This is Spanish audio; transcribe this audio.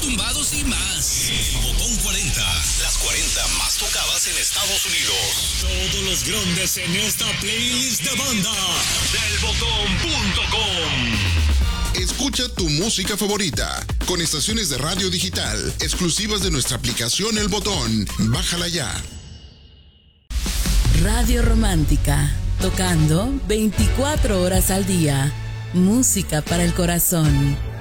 tumbados y más. El Botón 40, las 40 más tocadas en Estados Unidos. Todos los grandes en esta playlist de banda delbotón.com. Escucha tu música favorita con estaciones de radio digital exclusivas de nuestra aplicación El Botón. Bájala ya. Radio Romántica, tocando 24 horas al día. Música para el corazón.